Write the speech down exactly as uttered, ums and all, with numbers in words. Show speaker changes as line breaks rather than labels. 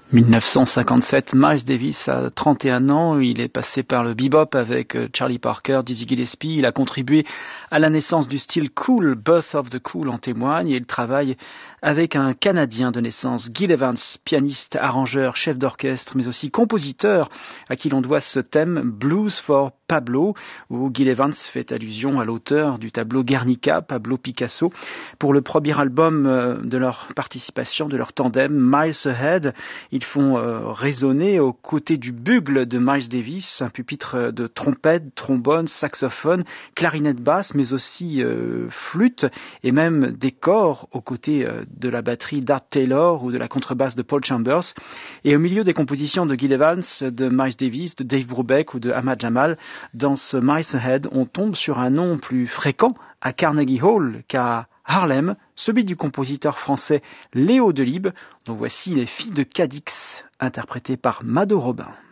dix-neuf cent cinquante-sept, Miles Davis a trente et un ans, il est passé par le bebop avec Charlie Parker, Dizzy Gillespie, il a contribué à la naissance du style cool, Birth of the Cool en témoigne, et il travaille avec un Canadien de naissance, Gil Evans, pianiste, arrangeur, chef d'orchestre, mais aussi compositeur, à qui l'on doit ce thème Blues for Pablo, où Gil Evans fait allusion à l'auteur du tableau Guernica, Pablo Picasso, pour le premier album de leur participation, de leur tandem, Miles Ahead. Ils font euh, résonner aux côtés du bugle de Miles Davis, un pupitre de trompette, trombone, saxophone, clarinette basse, mais aussi euh, flûte et même des corps aux côtés euh, de la batterie d'Art Taylor ou de la contrebasse de Paul Chambers. Et au milieu des compositions de Gil Evans, de Miles Davis, de Dave Brubeck ou de Ahmad Jamal, dans ce Miles Ahead, on tombe sur un nom plus fréquent à Carnegie Hall qu'à Harlem, celui du compositeur français Léo Delibes, dont voici les filles de Cadix, interprétées par Mado Robin.